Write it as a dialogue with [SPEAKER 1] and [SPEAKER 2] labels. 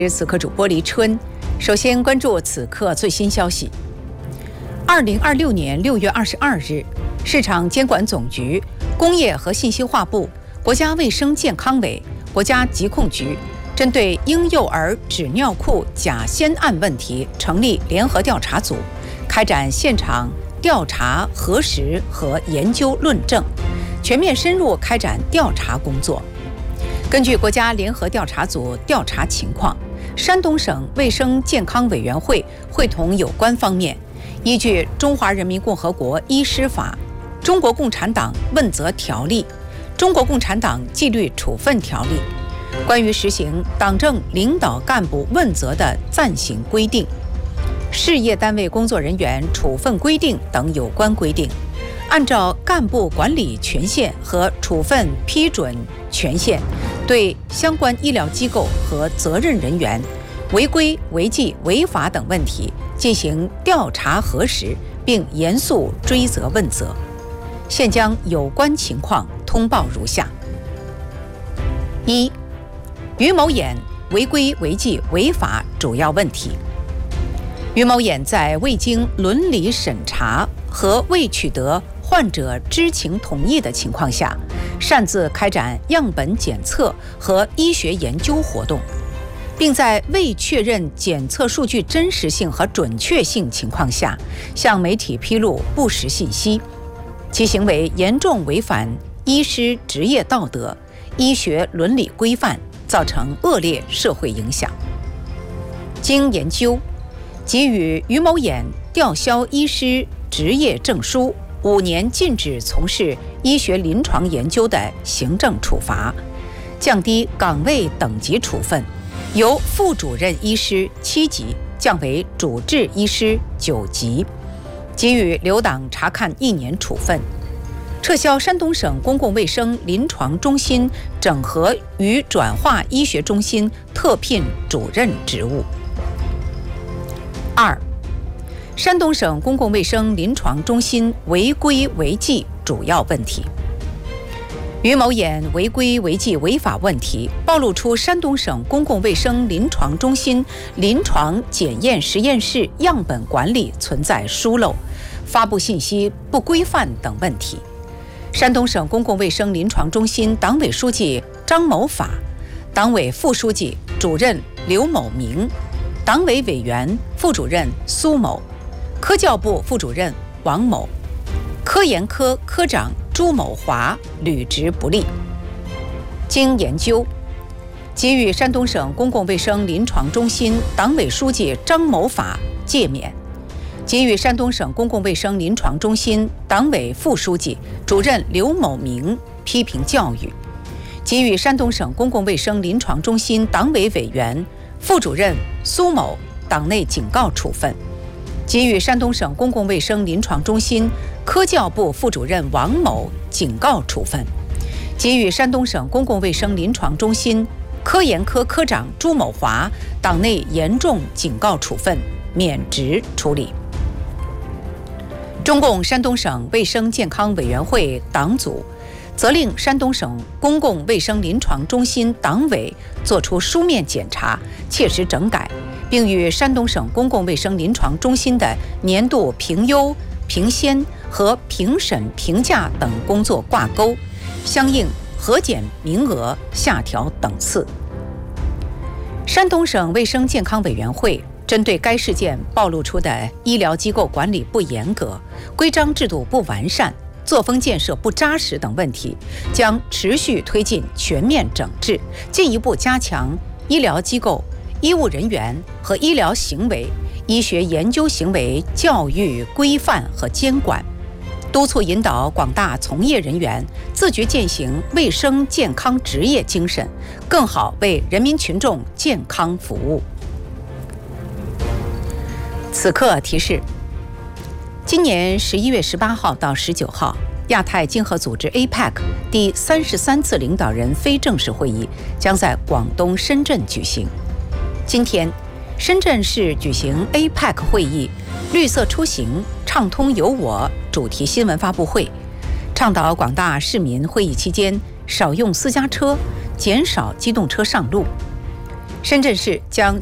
[SPEAKER 1] 此刻主播黎春，首先关注此刻最新消息。2026年6月22日，市场监管总局、工业和信息化部、国家卫生健康委、国家疾控局针对婴幼儿纸尿裤假先案问题成立联合调查组，开展现场调查核实和研究论证，全面深入开展调查工作。根据国家联合调查组调查情况，山东省卫生健康委员会会同有关方面，依据《中华人民共和国医师法》、《中国共产党问责条例》、《中国共产党纪律处分条例》关于实行党政领导干部问责的暂行规定、事业单位工作人员处分规定等有关规定，按照干部管理权限和处分批准权限，对相关医疗机构和责任人员违规违纪违法等问题进行调查核实，并严肃追责问责。现将有关情况通报如下：一、于某衍违规违纪违法主要问题。于某衍在未经伦理审查和未取得患者知情同意的情况下，擅自开展样本检测和医学研究活动，并在未确认检测数据真实性和准确性情况下，向媒体披露不实信息，其行为严重违反医师职业道德、医学伦理规范，造成恶劣社会影响。经研究，给予于某衍吊销医师执业证书、5年禁止从事医学临床研究的行政处罚，降低岗位等级处分，由副主任医师7级降为主治医师9级，给予留党察看1年处分，撤销山东省公共卫生临床中心整合与转化医学中心特聘主任职务。2、山东省公共卫生临床中心违规违纪主要问题。于某衍违规违纪违法问题暴露出山东省公共卫生临床中心临床检验实验室样本管理存在疏漏、发布信息不规范等问题。山东省公共卫生临床中心党委书记张某法、党委副书记、主任刘某明、党委委员、副主任苏某、科教部副主任王某、科研科科长朱某华履职不力。经研究，给予山东省公共卫生临床中心党委书记张某法诫勉，给予山东省公共卫生临床中心党委副书记、主任刘某明批评教育，给予山东省公共卫生临床中心党委委员、副主任苏某党内警告处分，给予山东省公共卫生临床中心科教部副主任王某警告处分，给予山东省公共卫生临床中心科研科科长朱某华党内严重警告处分，免职处理。中共山东省卫生健康委员会党组责令山东省公共卫生临床中心党委作出书面检查，切实整改，并与山东省公共卫生临床中心的年度评优、评先和评审评价等工作挂钩，相应核减名额下调等次。山东省卫生健康委员会针对该事件暴露出的医疗机构管理不严格、规章制度不完善、作风建设不扎实等问题，将持续推进全面整治，进一步加强医疗机构、医务人员和医疗行为、医学研究行为教育规范和监管，督促引导广大从业人员自觉践行卫生健康职业精神，更好为人民群众健康服务。此刻提示：今年11月18号到19号，亚太经合组织 APEC 第33次领导人非正式会议将在广东深圳举行。今天，深圳市举行 APEC 会议绿色出行畅通有我主题新闻发布会，倡导广大市民会议期间少用私家车，减少机动车上路。 深圳市将